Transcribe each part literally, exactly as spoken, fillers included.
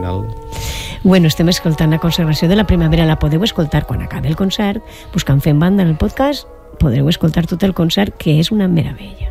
final... Bueno, estem escoltant la consagració de la primavera, la podeu escoltar quan acabi el concert, buscant Fent Banda en el podcast, podreu escoltar tot el concert, que és una meravella.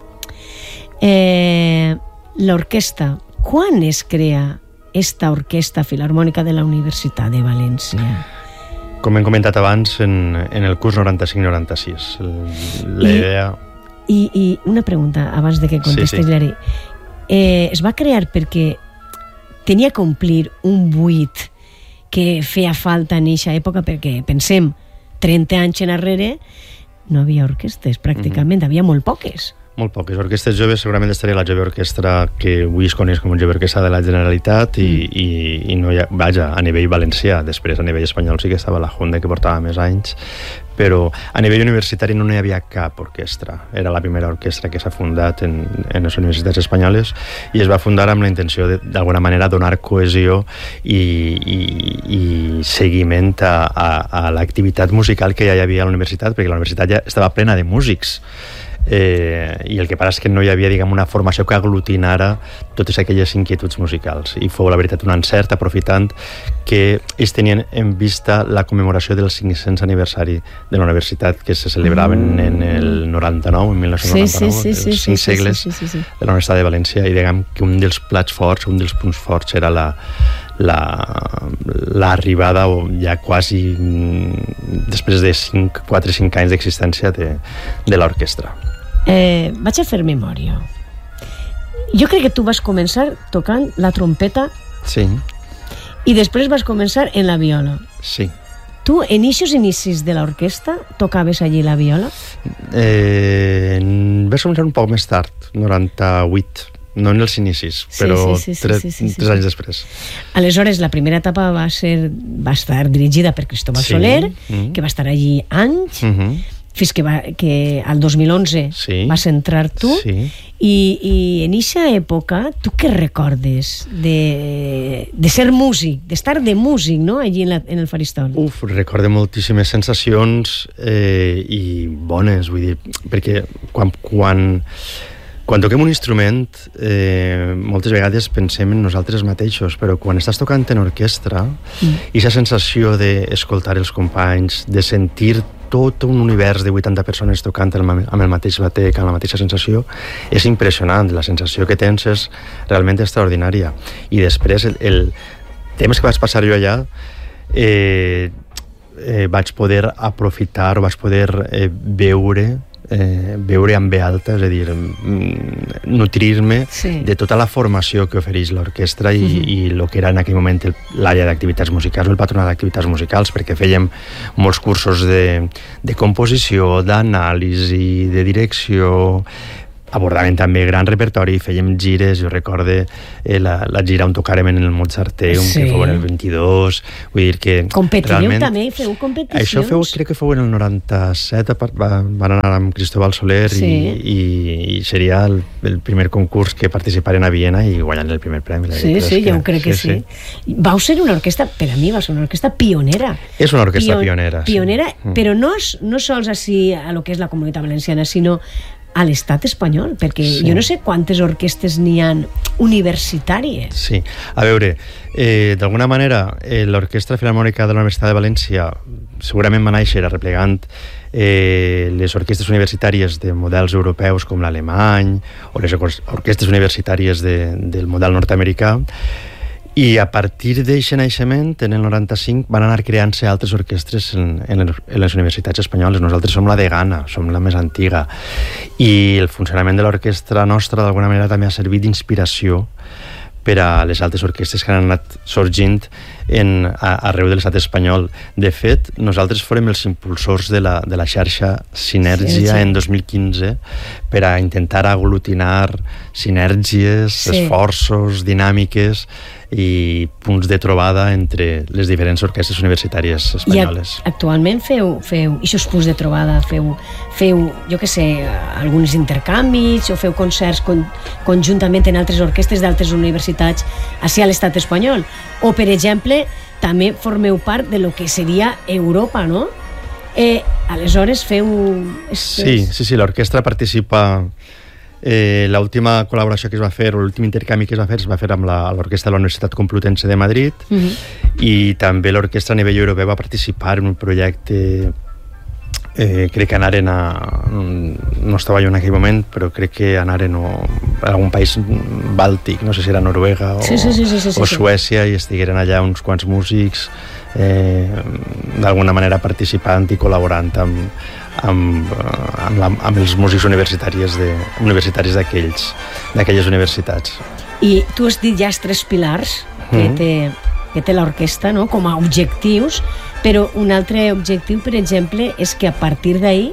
Eh, l'orquestra, quan es crea esta orquestra filharmònica de la Universitat de València? Com hem comentat abans, en, en el curs noranta-cinc noranta-sis. La idea... I, I una pregunta, abans de que contestes, sí, sí. Llari. Eh, es va crear perquè tenia que omplir un buit que feia falta en eixa època, perquè pensem, trenta anys enrere no havia orquestes, pràcticament, mm-hmm. havia molt poques. Molt poques. Orquestes joves, segurament estaria la jove orquestra que avui es coneix com a jove orquestra de la Generalitat i, mm. i, i no hi ha, vaja, a nivell valencià, després a nivell espanyol sí que estava la Junta, que portava més anys, però a nivell universitari no n'hi havia cap orquestra. Era la primera orquestra que s'ha fundat en, en les universitats espanyoles i es va fundar amb la intenció de, d'alguna manera, donar cohesió i, i, i seguiment a, a, a l'activitat musical que ja hi havia a la universitat, perquè la universitat ja estava plena de músics. Eh, i el que passa és que no hi havia, diguem, una formació que aglutinara totes aquelles inquietuds musicals, i fou la veritat un encert, aprofitant que ells tenien en vista la commemoració del cinc-cents aniversari de la universitat, que se celebraven en el noranta-nou, en mil nou-cents noranta-nou, sí, sí, sí, els cinc sí, segles sí, sí, sí, sí. de la Universitat de València, i diguem que un dels plats forts, un dels punts forts era la l'arribada, o ja quasi després de quatre o cinc anys d'existència de, de l'orquestra. Eh, vaig a fer memòria. Jo crec que tu vas començar tocant la trompeta, sí, i després vas començar en la viola. Sí. Tu, en eixos inicis de l'orquestra, tocaves allí la viola? Eh, vas començar un poc més tard, noranta-vuit, no en els inicis, però sí, sí, sí, tres, sí, sí, sí, tres sí. anys després. Aleshores, la primera etapa va ser va estar dirigida per Cristóbal sí. Soler, mm. que va estar allí anys, mm-hmm. fins que, va, que al dos mil onze sí. vas entrar tu, sí. i, i en eixa època, tu què recordes de, de ser músic, d'estar de músic, no?, allí en, la, en el faristol? Uf, recordo moltíssimes sensacions eh, i bones, vull dir, perquè quan... quan Quan toquem un instrument, eh, moltes vegades pensem en nosaltres mateixos, però quan estàs tocant en orquestra, mm. i aquesta sensació d'escoltar els companys, de sentir tot un univers de vuitanta persones tocant amb el mateix batec, amb la mateixa sensació, és impressionant. La sensació que tens és realment extraordinària. I després, el, el temps que vaig passar jo allà, eh, eh, vaig poder aprofitar, o vaig poder eh, veure Eh, veure amb ve alta, és a dir, mm, nutrir-me sí. de tota la formació que ofereix l'orquestra i, mm-hmm. i el que era en aquell moment el, l'àrea d'activitats musicals o el patronat d'activitats musicals, perquè fèiem molts cursos de, de composició, d'anàlisi, de direcció, abordaven també gran repertori, fèiem gires, jo recorde eh, la, la gira on tocàrem en el Mozarteum, sí. que fou en el vint-i-dos, vull dir que... Competíeu també, feu competicions? Això feu, crec que fou en el noranta-set, van anar amb Cristóbal Soler, sí. i, i seria el, el primer concurs que participaren a Viena i guanyant el primer premi. Sí, sí, jo ho crec que sí, sí. Vau ser una orquestra, per a mi va ser una orquestra pionera. És una orquestra Pion, pionera. Pionera, sí. però no, no sols així a lo que és la Comunitat Valenciana, sinó a l'estat espanyol, perquè sí. jo no sé quantes orquestes n'hi ha universitàries. Sí, a veure, eh, d'alguna manera eh, l'Orquestra Filharmònica de la Universitat de València segurament va néixer arreplegant eh, les orquestres universitàries de models europeus com l'alemany o les orquestres universitàries de, del model nord-americà, i a partir d'aquest naixement, en el noranta-cinc, van anar creant-se altres orquestres en, en, en les universitats espanyoles. Nosaltres som la de Ghana, som la més antiga, i el funcionament de l'orquestra nostra d'alguna manera també ha servit d'inspiració per a les altres orquestres que han anat sorgint en, a, arreu de l'estat espanyol. De fet, nosaltres fórem els impulsors de la, de la xarxa Sinergia sí, sí. en dos mil quinze per a intentar aglutinar sinergies, sí. esforços, dinàmiques i punts de trobada entre les diferents orquestres universitàries espanyoles. I actualment feu, feu aquests punts de trobada, feu, feu, jo què sé, alguns intercanvis, o feu concerts con, conjuntament en altres orquestres d'altres universitats així a l'estat espanyol, o per exemple també formeu part de lo que seria Europa, no? Eh, aleshores feu... Sí, sí, sí, l'orquestra participa Eh, l'última col·laboració que es va fer, o l'últim intercanvi que es va fer, es va fer amb la, l'Orquestra de la Universitat Complutense de Madrid, mm-hmm. i també l'Orquestra a nivell europeu va participar en un projecte, eh, crec que anaren a... no estava jo en aquell moment, però crec que anaren a algun país bàltic, no sé si era Noruega o, sí, sí, sí, sí, sí, o sí. Suècia, i estigueren allà uns quants músics eh, d'alguna manera participant i col·laborant amb amb, amb, la, amb els músics universitaris de, universitaris d'aquells d'aquelles universitats. I tu has dit ja els tres pilars que mm. té, que té l'orquestra, no?, com a objectius, però un altre objectiu, per exemple, és que a partir d'ahir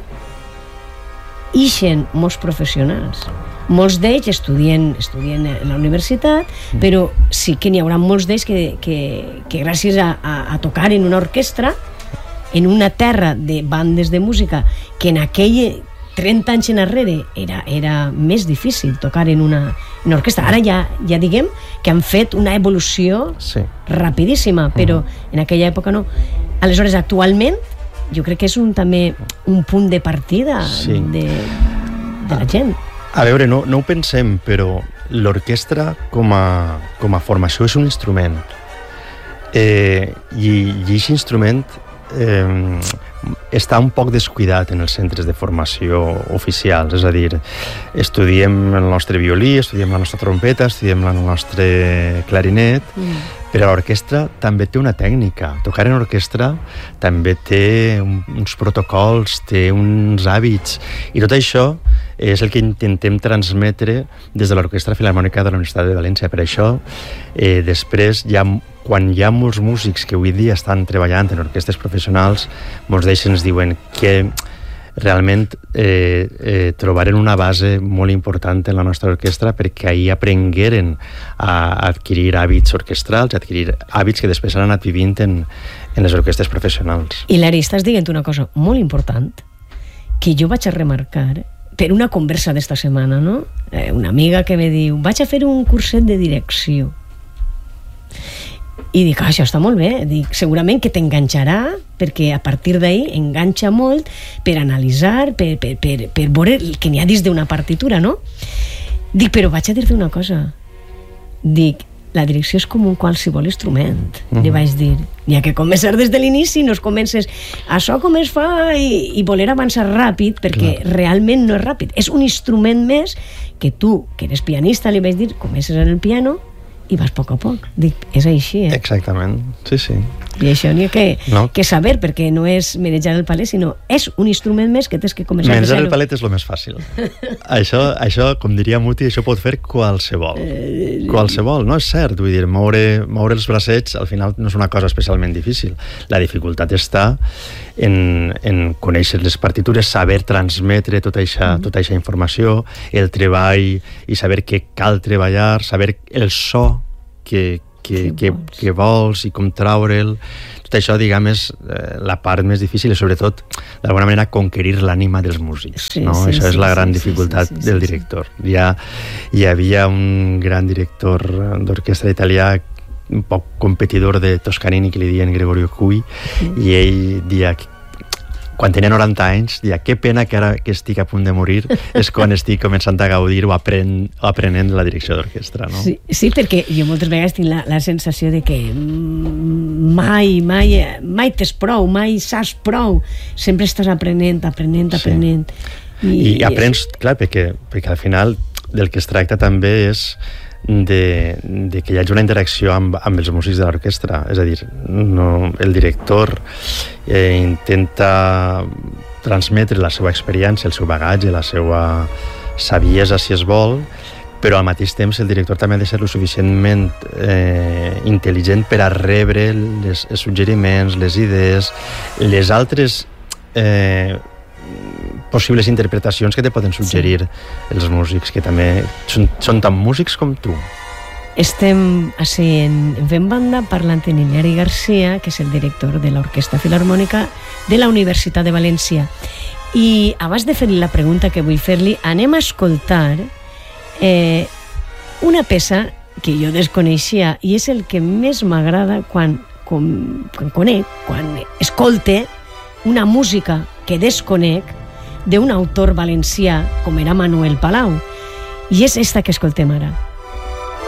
ixen molts professionals. Molts d'ells estudien, estudien a la universitat, mm. però sí que n'hi haurà molts d'ells que, que, que gràcies a, a, a tocar en una orquestra, en una terra de bandes de música que en aquell trenta anys enrere era, era més difícil tocar en una, en una orquestra. Ara ja, ja diguem que han fet una evolució sí. rapidíssima, però uh-huh. en aquella època no. Aleshores, actualment, jo crec que és un, també un punt de partida sí. de, de la gent. A veure, no, no ho pensem, però l'orquestra com a, com a formació és un instrument. Eh, i, i aquest instrument Eh, està un poc descuidat en els centres de formació oficials, és a dir, estudiem el nostre violí, estudiem la nostra trompeta, estudiem el nostre clarinet, mm. però l'orquestra també té una tècnica. Tocar en orquestra també té un, uns protocols, té uns hàbits, i tot això és el que intentem transmetre des de l'Orquestra Filharmònica de la Universitat de València. Per això, eh, després, ja, quan hi ha molts músics que avui dia estan treballant en orquestres professionals, molts d'ells ens diuen que realment eh, eh, trobaren una base molt important en la nostra orquestra, perquè ahir aprengueren a adquirir hàbits orquestrals, a adquirir hàbits que després han anat vivint en, en les orquestres professionals. I Hilari, estàs dient una cosa molt important que jo vaig a remarcar per una conversa d'esta setmana, no? Eh, una amiga que me diu, vaig a fer un curset de direcció. I dic, ah, això està molt bé. Dic, segurament que t'enganxarà, perquè a partir d'ahir enganxa molt per analitzar, per, per, per, per veure el que n'hi ha dins d'una partitura, no? Dic, però vaig a dir-te una cosa. Dic, la direcció és com un qualsevol instrument. Uh-huh. Li vaig dir, n'hi ha que començar des de l'inici, no es comences això com es fa i, i voler avançar ràpid, perquè clar. Realment no és ràpid. És un instrument més que tu, que eres pianista, li vaig dir, comences en el piano i vas a poc a poc. Dic, és així, eh? Exactament, sí, sí. I això n'hi ha que, no. que saber, perquè no és manejar el palet, sinó és un instrument més que tens que començar a manejar el palet és el més fàcil. això, això, com diria Muti, això pot fer qualsevol. Eh, qualsevol, no? És cert, vull dir, moure, moure els bracets al final no és una cosa especialment difícil. La dificultat està en, en conèixer les partitures, saber transmetre tota eixa, mm. tota eixa informació, el treball i saber què cal treballar, saber el so que, que, que, vols. que vols i com traure'l. Tot això, diguem, és eh, la part més difícil i, sobretot, d'alguna manera, conquerir l'ànima dels músics. Sí, no? sí, això sí, és la sí, gran sí, dificultat sí, sí, del sí, director. Sí. Ja, hi havia un gran director d'orquestra italià, un poc competidor de Toscanini, que li diuen Gregorio Cui, mm. i ell dia quan tenia noranta anys, dia, que pena que ara que estic a punt de morir és quan estic començant a gaudir o, apren, o aprenent la direcció d'orquestra, no? Sí, sí, perquè jo moltes vegades tinc la, la sensació de que mai, mai, mai t'és prou, mai saps prou. Sempre estàs aprenent, aprenent, aprenent. Sí. I, I aprens, clar, perquè, perquè al final del que es tracta també és de, de que hi hagi una interacció amb, amb els músics de l'orquestra. És a dir, no, el director eh, intenta transmetre la seva experiència, el seu bagatge, la seva saviesa, si es vol, però al mateix temps el director també ha de ser lo suficientment eh, intel·ligent per a rebre les, els suggeriments, les idees, les altres eh, possibles interpretacions que te poden suggerir sí. els músics, que també són, són tan músics com tu. Estem així en, en Fem Banda parlant amb Hilari García, que és el director de l'Orquestra Filharmònica de la Universitat de València. I abans de fer-li la pregunta que vull fer-li, anem a escoltar eh, una peça que jo desconeixia i és el que més m'agrada quan, quan, quan conec, quan escolte una música que desconec d'un autor valencià com era Manuel Palau. I és esta que escoltem ara.